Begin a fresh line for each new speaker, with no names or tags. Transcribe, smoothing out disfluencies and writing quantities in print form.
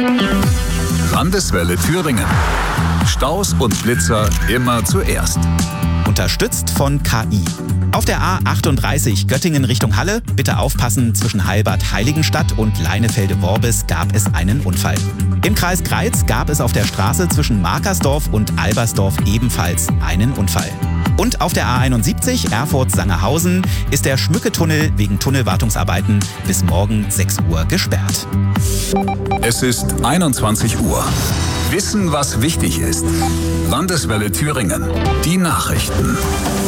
Landeswelle Thüringen. Staus und Blitzer immer zuerst.
Unterstützt von KI. Auf der A38 Göttingen Richtung Halle, bitte aufpassen, zwischen Heilbad-Heiligenstadt und Leinefelde-Worbis gab es einen Unfall. Im Kreis Greiz gab es auf der Straße zwischen Markersdorf und Albersdorf ebenfalls einen Unfall. Und auf der A71 Erfurt-Sangerhausen ist der Schmücketunnel wegen Tunnelwartungsarbeiten bis morgen 6 Uhr gesperrt.
Es ist 21 Uhr. Wissen, was wichtig ist. Landeswelle Thüringen. Die Nachrichten.